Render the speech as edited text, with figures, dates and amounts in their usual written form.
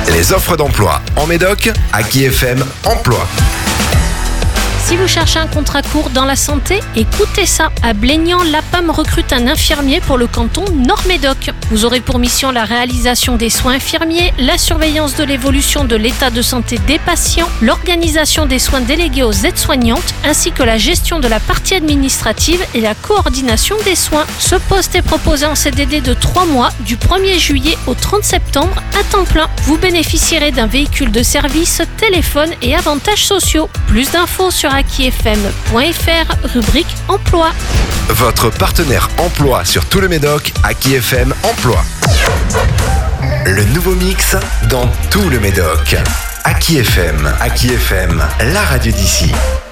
Les offres d'emploi en Médoc, Aki FM Emploi. Si vous cherchez un contrat court dans la santé, écoutez ça. À Blénian, l'APAM recrute un infirmier pour le canton Nord-Médoc. Vous aurez pour mission la réalisation des soins infirmiers, la surveillance de l'évolution de l'état de santé des patients, l'organisation des soins délégués aux aides-soignantes, ainsi que la gestion de la partie administrative et la coordination des soins. Ce poste est proposé en CDD de 3 mois, du 1er juillet au 30 septembre, à temps plein. Vous bénéficierez d'un véhicule de service, téléphone et avantages sociaux. Plus d'infos sur akifm.fr, rubrique emploi. Votre partenaire emploi sur tout le Médoc, Aki FM Emploi. Le nouveau mix dans tout le Médoc. Aki FM, la radio d'ici.